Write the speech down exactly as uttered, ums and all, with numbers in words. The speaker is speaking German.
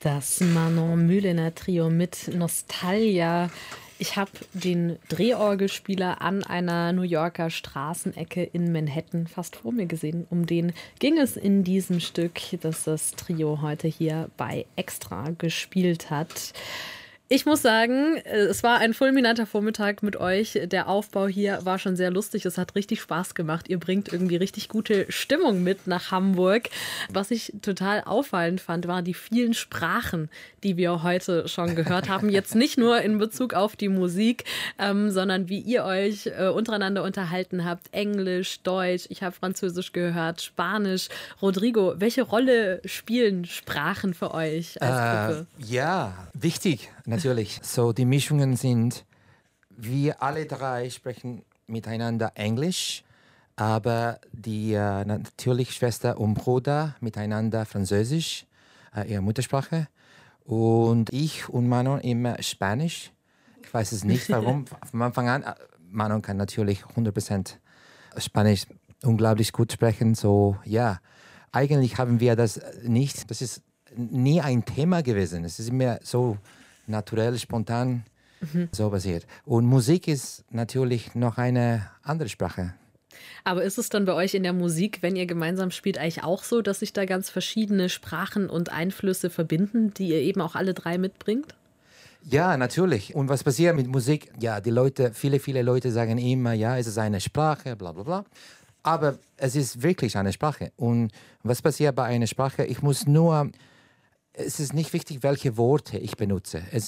Das Manon Mühlener Trio mit Nostalgia. Ich habe den Drehorgelspieler an einer New Yorker Straßenecke in Manhattan fast vor mir gesehen. Um den ging es in diesem Stück, das das Trio heute hier bei Extra gespielt hat. Ich muss sagen, es war ein fulminanter Vormittag mit euch. Der Aufbau hier war schon sehr lustig. Es hat richtig Spaß gemacht. Ihr bringt irgendwie richtig gute Stimmung mit nach Hamburg. Was ich total auffallend fand, waren die vielen Sprachen, die wir heute schon gehört haben. Jetzt nicht nur in Bezug auf die Musik, ähm, sondern wie ihr euch äh, untereinander unterhalten habt. Englisch, Deutsch, ich habe Französisch gehört, Spanisch. Rodrigo, welche Rolle spielen Sprachen für euch als Gruppe? Äh, ja, wichtig. Natürlich. So, die Mischungen sind, wir alle drei sprechen miteinander Englisch, aber die äh, natürlich Schwester und Bruder miteinander Französisch, äh, ihre Muttersprache. Und ich und Manon immer Spanisch. Ich weiß es nicht, warum. Von Anfang an, Manon kann natürlich hundert Prozent Spanisch unglaublich gut sprechen. So, ja, eigentlich haben wir das nicht. Das ist nie ein Thema gewesen. Es ist immer so naturell, spontan, mhm. so passiert. Und Musik ist natürlich noch eine andere Sprache. Aber ist es dann bei euch in der Musik, wenn ihr gemeinsam spielt, eigentlich auch so, dass sich da ganz verschiedene Sprachen und Einflüsse verbinden, die ihr eben auch alle drei mitbringt? Ja, natürlich. Und was passiert mit Musik? Ja, die Leute, viele, viele Leute sagen immer, ja, es ist eine Sprache, bla bla bla. Aber es ist wirklich eine Sprache. Und was passiert bei einer Sprache? Ich muss nur... Es ist nicht wichtig, welche Worte ich benutze. Es